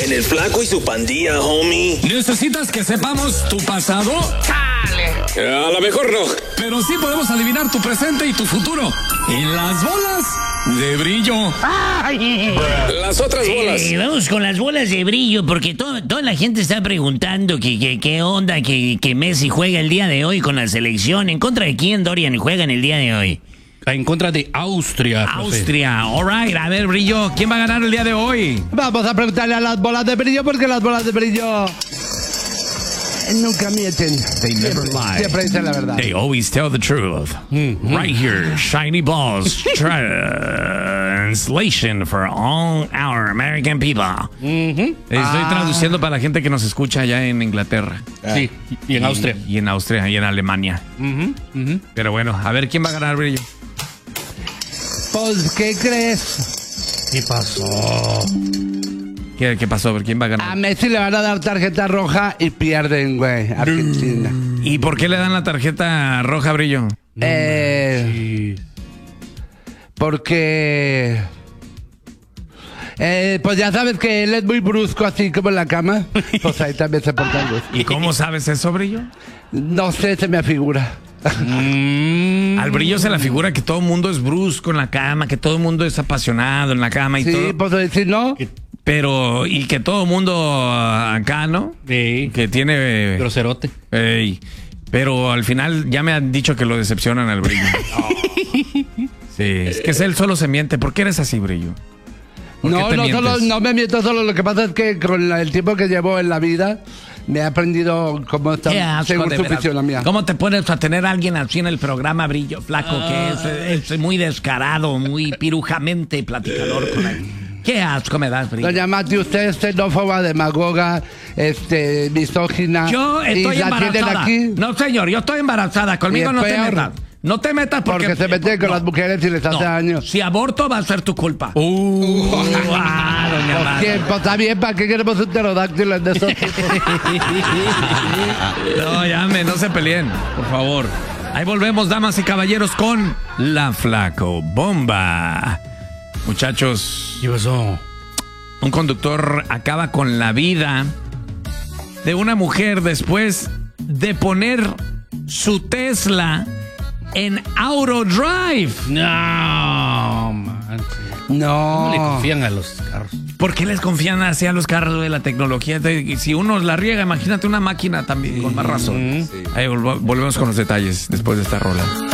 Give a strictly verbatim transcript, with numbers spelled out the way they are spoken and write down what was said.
En el Flaco y su pandilla, homie. ¿Necesitas que sepamos tu pasado? ¡Chale! A lo mejor no. Pero sí podemos adivinar tu presente y tu futuro. En las bolas de brillo. ¡Ay! Las otras bolas. Eh, vamos con las bolas de brillo, porque to toda la gente está preguntando que, que, qué onda que, que Messi juega el día de hoy con la selección. ¿En contra de quién Dorian juega en el día de hoy? En contra de Austria. Austria, all right. A ver, Brillo, ¿quién va a ganar el día de hoy? Vamos a preguntarle a las bolas de brillo, porque las bolas de brillo nunca mienten. They never siempre, lie. siempre dicen la verdad. They always tell the truth. Mm-hmm. Right here, Shiny Balls translation for all our American people. Mm-hmm. Estoy ah. traduciendo para la gente que nos escucha allá en Inglaterra. Sí, y en y, Austria. Y en Austria, y en Alemania. Mm-hmm. Mm-hmm. Pero bueno, a ver, ¿quién va a ganar, Brillo? Pues, ¿qué crees? ¿Qué pasó? ¿Qué, ¿Qué pasó? ¿Quién va a ganar? A Messi le van a dar tarjeta roja y pierden, güey, Argentina. ¿Y por qué le dan la tarjeta roja, Brillo? Eh, porque... Eh, pues ya sabes que él es muy brusco, así como en la cama. Pues ahí también se porta brusco. ¿Y cómo sabes eso, Brillo? No sé, se me afigura. Mm. Al Brillo se la figura que todo el mundo es brusco en la cama, que todo el mundo es apasionado en la cama y sí, todo. Sí, pues decir no. Pero, y que todo el mundo acá, ¿no? Sí. Que tiene... Groserote. Ey, pero al final ya me han dicho que lo decepcionan al Brillo. Oh. Sí, es que él solo se miente. ¿Por qué eres así, Brillo? No, no, solo, no me miento solo. Lo que pasa es que con el tiempo que llevo en la vida me he aprendido cómo está según su fisionomía. ¿Cómo te pones a tener a alguien así en el programa, Brillo, Flaco? Ah. Que es, es muy descarado, muy pirujamente platicador con él. ¿Qué asco me das, Brillo? Doña Mati, usted es xenófoba, demagoga, este, misógina. Yo estoy embarazada. Aquí. No, señor, yo estoy embarazada. Conmigo no te metas. No te metas porque... Porque se mete con no, las mujeres y les hace no. daño. Si aborto va a ser tu culpa. Uh, uh, ah, doña Mati. Pues está bien, ¿para qué queremos un pterodáctilo en esos tipos? No, llame, no se peleen, por favor. Ahí volvemos, damas y caballeros, con La Flaco Bomba. Muchachos, ¿qué pasó? Un conductor acaba con la vida de una mujer después de poner su Tesla en Autodrive. No, man. No. ¿Cómo le confían a los carros? ¿Por qué les confían así a los carros de la tecnología? Si uno la riega, imagínate una máquina también, con más razón. Sí. Ahí volvemos con los detalles después de esta rola.